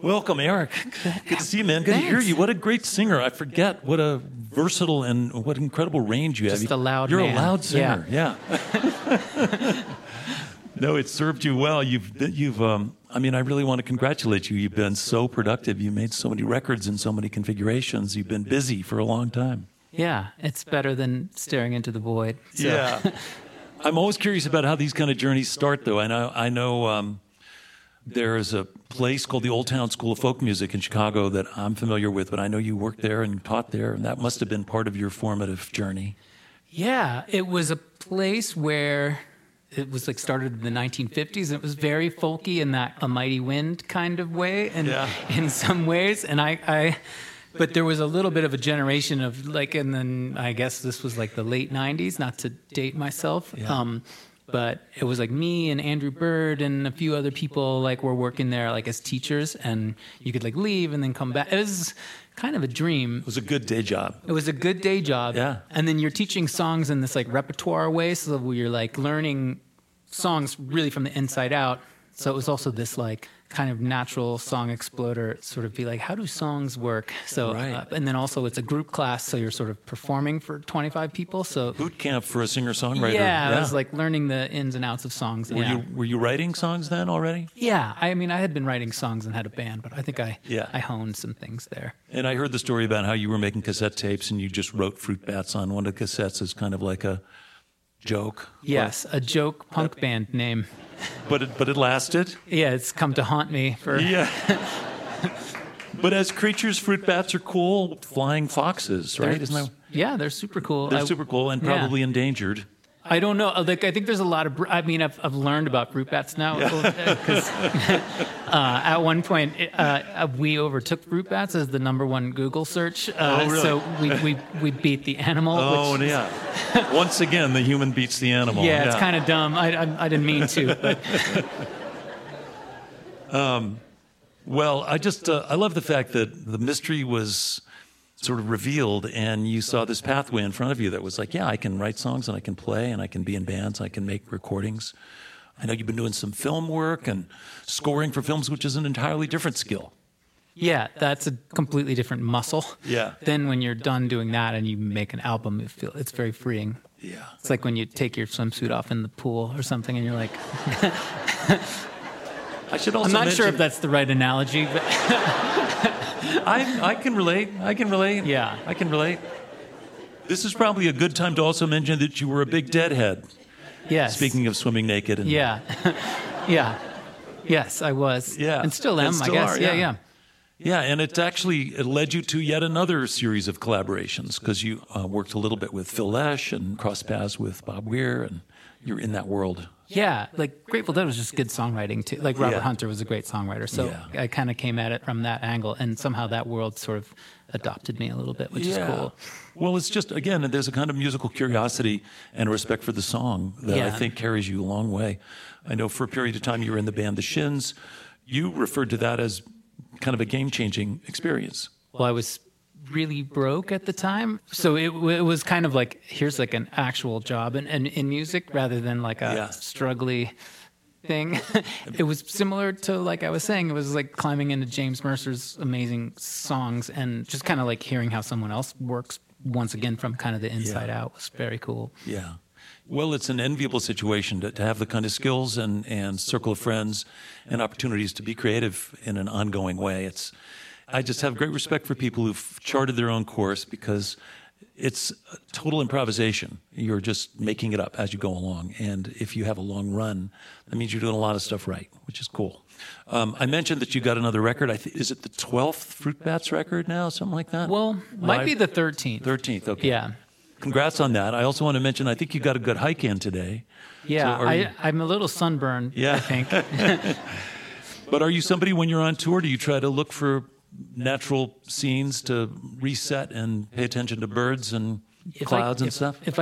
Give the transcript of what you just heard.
Welcome, Eric. Good to see you, man. Good to hear you. What a great singer. I forget what a versatile and what incredible range you have. Just a loud You're man. a loud singer. Yeah. No, it served you well. I really want to congratulate you. You've been so productive. You made so many records in so many configurations. You've been busy for a long time. Yeah, it's better than staring into the void. So. Yeah. I'm always curious about how these kind of journeys start, though. I know there's a place called the Old Town School of Folk Music in Chicago that I'm familiar with, but I know you worked there and taught there, and that must have been part of your formative journey. Yeah, it was a place where it was started in the 1950s, and it was very folky in that A Mighty Wind kind of way, and in some ways, and but there was a little bit of a generation of and then I guess this was the late 90s, not to date myself. Yeah. But it was me and Andrew Bird and a few other people were working there as teachers, and you could leave and then come back. It was kind of a dream. It was a good day job. It was a good day job. Yeah. And then you're teaching songs in this repertoire way, so you're learning songs really from the inside out. So it was also this kind of natural song exploder, sort of be how do songs work? So, right. And then also it's a group class, so you're sort of performing for 25 people. So boot camp for a singer-songwriter. Yeah, it was learning the ins and outs of songs. Were you writing songs then already? Yeah, I had been writing songs and had a band, but I think I honed some things there. And I heard the story about how you were making cassette tapes and you just wrote Fruit Bats on one of the cassettes as kind of like a joke. Yes, a joke punk band name. But it lasted? Yeah, it's come to haunt me for... Yeah. But as creatures, fruit bats are cool flying foxes, right? Isn't that... Yeah, they're super cool. They're super cool and probably endangered. I don't know. I think there's a lot of... I've learned about fruit bats now. Because at one point, we overtook fruit bats as the #1 Google search. Really? So we beat the animal. Oh, yeah. Once again, the human beats the animal. Yeah, it's kind of dumb. I didn't mean to. But. Well, I love the fact that the mystery was sort of revealed and you saw this pathway in front of you that was I can write songs and I can play and I can be in bands, I can make recordings. I know you've been doing some film work and scoring for films, which is an entirely different skill. Yeah, that's a completely different muscle. Yeah. Then when you're done doing that and you make an album, it's very freeing. Yeah. It's like when you take your swimsuit off in the pool or something and you're like... I should also I'm not sure if that's the right analogy, but... I can relate. Yeah. I can relate. This is probably a good time to also mention that you were a big Deadhead. Yes. Speaking of swimming naked. And yeah. Yeah. Yes, I was. Yeah. And still am, I guess. Yeah. Yeah, and it led you to yet another series of collaborations because you worked a little bit with Phil Lesh and crossed paths with Bob Weir, and you're in that world. Yeah, Grateful Dead was just good songwriting too. Robert Hunter was a great songwriter, so I kind of came at it from that angle, and somehow that world sort of adopted me a little bit, which is cool. Well, it's just, again, there's a kind of musical curiosity and a respect for the song that I think carries you a long way. I know for a period of time you were in the band The Shins. You referred to that as kind of a game-changing experience. Well, I was really broke at the time, so it was kind of here's an actual job in music rather than a struggly thing. It was similar to I was saying, it was climbing into James Mercer's amazing songs and just kind of hearing how someone else works once again from kind of the inside out was very cool. Yeah. Well, it's an enviable situation to have the kind of skills and circle of friends and opportunities to be creative in an ongoing way. I just have great respect for people who've charted their own course because it's total improvisation. You're just making it up as you go along. And if you have a long run, that means you're doing a lot of stuff right, which is cool. I mentioned that you got another record. Is it the 12th Fruit Bats record now, something like that? Well, might be the 13th. 13th, okay. Yeah. Congrats on that. I also want to mention, I think you got a good hike in today. Yeah, so I'm a little sunburned, I think. But are you somebody, when you're on tour, do you try to look for natural scenes to reset and pay attention to birds and clouds and stuff? If